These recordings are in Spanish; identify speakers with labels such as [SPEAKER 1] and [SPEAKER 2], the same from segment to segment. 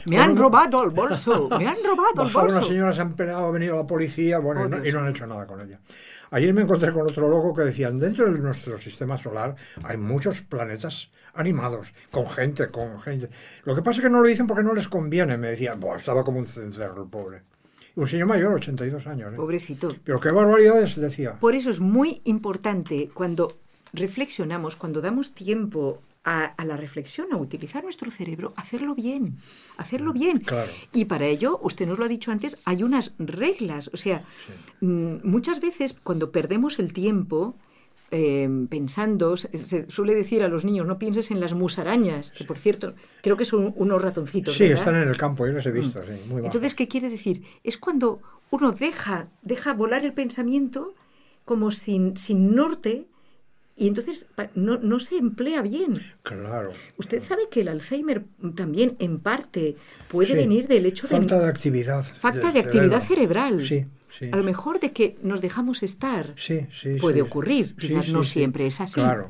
[SPEAKER 1] Me han robado el bolso, me han robado el bolso.
[SPEAKER 2] Unas señoras se han peleado, ha venido la policía, bueno,
[SPEAKER 1] Oh,
[SPEAKER 2] y no han hecho nada con ella. Ayer me encontré con otro loco que decían, dentro de nuestro sistema solar hay muchos planetas animados, con gente. Lo que pasa es que no lo dicen porque no les conviene, me decían. Estaba como un cencerro el pobre. Un señor mayor, 82 años.
[SPEAKER 1] Pobrecito.
[SPEAKER 2] Pero qué barbaridades decía.
[SPEAKER 1] Por eso es muy importante cuando reflexionamos, cuando damos tiempo a la reflexión, a utilizar nuestro cerebro, hacerlo bien.
[SPEAKER 2] Claro.
[SPEAKER 1] Y para ello, usted nos lo ha dicho antes, hay unas reglas. O sea, muchas veces cuando perdemos el tiempo pensando, se suele decir a los niños, no pienses en las musarañas, que por cierto, creo que son unos ratoncitos,
[SPEAKER 2] Sí,
[SPEAKER 1] ¿verdad?
[SPEAKER 2] están en el campo, yo los he visto, sí, muy bajo.
[SPEAKER 1] Entonces, ¿qué quiere decir? Es cuando uno deja volar el pensamiento como sin norte. Y entonces no se emplea bien.
[SPEAKER 2] Claro.
[SPEAKER 1] Usted sabe que el Alzheimer también, en parte, puede venir del hecho
[SPEAKER 2] falta de actividad.
[SPEAKER 1] Falta de actividad cerebral.
[SPEAKER 2] Sí.
[SPEAKER 1] A lo mejor de que nos dejamos estar.
[SPEAKER 2] Sí.
[SPEAKER 1] Puede ocurrir. Quizás no siempre es así.
[SPEAKER 2] Claro.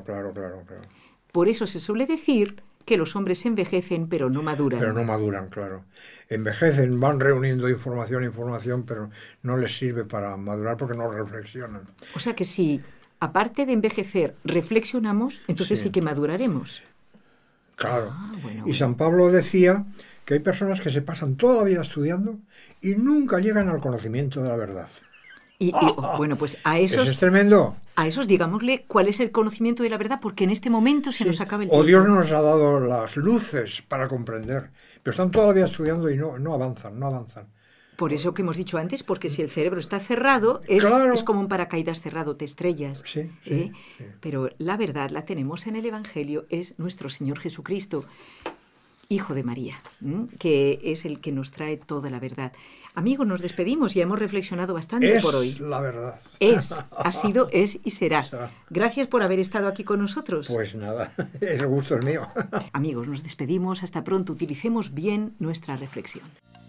[SPEAKER 1] Por eso se suele decir que los hombres envejecen, pero no maduran.
[SPEAKER 2] Pero no maduran, claro. Envejecen, van reuniendo información, pero no les sirve para madurar porque no reflexionan.
[SPEAKER 1] O sea que si, aparte de envejecer, reflexionamos, entonces sí que maduraremos.
[SPEAKER 2] Claro. Y San Pablo decía que hay personas que se pasan toda la vida estudiando y nunca llegan al conocimiento de la verdad.
[SPEAKER 1] Bueno, pues a esos...
[SPEAKER 2] Eso es tremendo.
[SPEAKER 1] A esos, digámosle, cuál es el conocimiento de la verdad, porque en este momento se nos acaba el tiempo.
[SPEAKER 2] O Dios nos ha dado las luces para comprender, pero están toda la vida estudiando y no avanzan.
[SPEAKER 1] Por eso que hemos dicho antes, porque si el cerebro está cerrado, es como un paracaídas cerrado, te estrellas.
[SPEAKER 2] Sí.
[SPEAKER 1] Pero la verdad la tenemos en el Evangelio, es nuestro Señor Jesucristo, Hijo de María, que es el que nos trae toda la verdad. Amigos, nos despedimos, ya hemos reflexionado bastante por hoy.
[SPEAKER 2] Es la verdad.
[SPEAKER 1] Ha sido, es y será. Gracias por haber estado aquí con nosotros.
[SPEAKER 2] Pues nada, el gusto es mío.
[SPEAKER 1] Amigos, nos despedimos, hasta pronto, utilicemos bien nuestra reflexión.